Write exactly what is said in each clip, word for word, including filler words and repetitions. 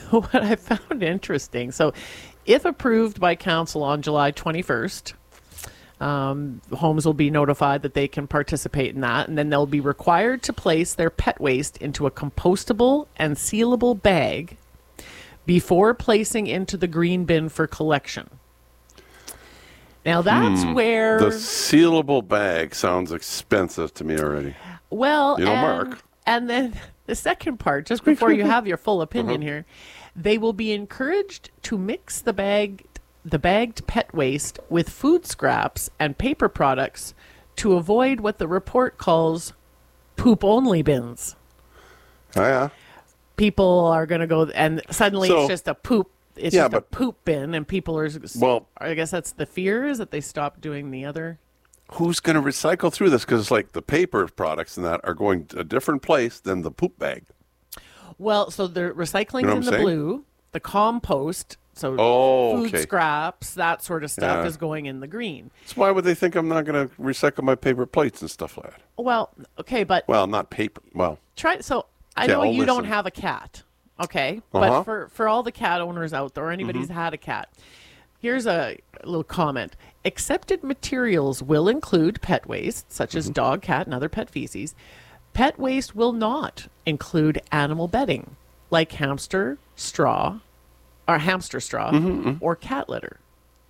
what I found interesting, so if approved by council on July twenty-first, um, homes will be notified that they can participate in that, and then they'll be required to place their pet waste into a compostable and sealable bag before placing into the green bin for collection. Now that's Hmm. where... The sealable bag sounds expensive to me already. Well, You know, and, Mark. and then the second part, just before you have your full opinion here, they will be encouraged to mix the bag, the bagged pet waste with food scraps and paper products to avoid what the report calls poop-only bins. Oh, yeah. People are going to go, and suddenly So- it's just a poop. It's Yeah, just a but- poop bin, and people are. Well- I guess that's the fear, is that they stop doing the other. Who's going to recycle through this? Because like the paper products and that are going to a different place than the poop bag. Well, so the recycling's You know what in I'm the saying? blue, the compost, so Oh, food okay. scraps, that sort of stuff Yeah. is going in the green. So why would they think I'm not going to recycle my paper plates and stuff like that? Well, okay, but Well, not paper. Well, try. So I Okay, know I'll you don't listen. have a cat, okay, Uh-huh. but for for all the cat owners out there, or anybody who's had a cat, here's a little comment. Accepted materials will include pet waste, such as dog, cat, and other pet feces. Pet waste will not include animal bedding, like hamster straw, or hamster straw, or cat litter.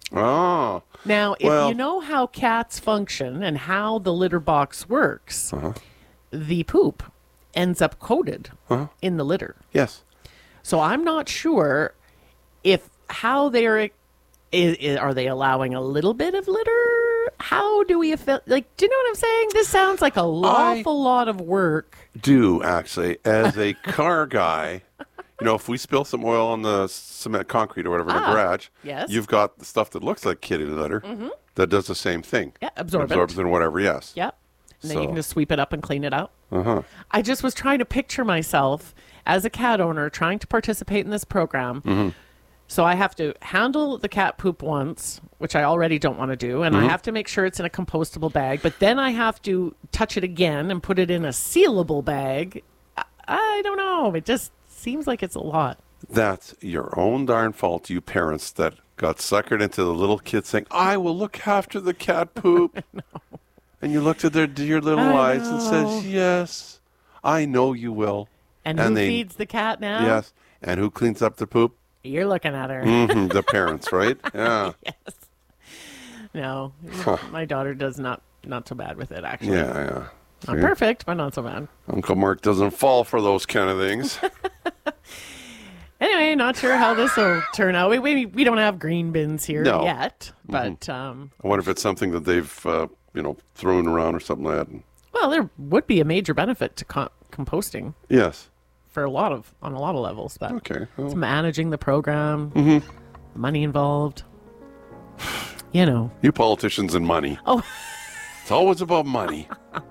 oh, Now, if Well- you know how cats function and how the litter box works, Uh-huh. the poop ends up coated in the litter. yes. So I'm not sure if how they're is, is, are they allowing a little bit of litter? How do we feel like? Do you know what I'm saying? This sounds like a awful lot of work. Do actually, as a car guy, you know, if we spill some oil on the cement concrete or whatever in the Ah, garage, yes. you've got the stuff that looks like kitty litter that does the same thing. Yeah, absorbent. Absorbs and whatever, yes. Yep. And then you So- can just sweep it up and clean it out. Uh-huh. I just was trying to picture myself as a cat owner trying to participate in this program. Mm-hmm. So I have to handle the cat poop once, which I already don't want to do, and Mm-hmm. I have to make sure it's in a compostable bag, but then I have to touch it again and put it in a sealable bag. I, I don't know. It just seems like it's a lot. That's your own darn fault, you parents that got suckered into the little kid saying, I will look after the cat poop. And you looked at their dear little I eyes and know. says, yes, I know you will. And, And who they- feeds the cat now? Yes. And who cleans up the poop? You're looking at her. hmm the parents, right? Yeah. Yes. No, my daughter does not not so bad with it, actually. Yeah, yeah. Not See? perfect, but not so bad. Uncle Mark doesn't fall for those kind of things. Anyway, not sure how this will turn out. We, we we don't have green bins here No. yet, but um, I wonder if it's something that they've, uh, you know, thrown around or something like that. well, there would be a major benefit to co- composting Yes. for a lot of on a lot of levels. But Okay. Well, it's managing the program, Mm-hmm. money involved. You know. you politicians and money. Oh, It's always about money.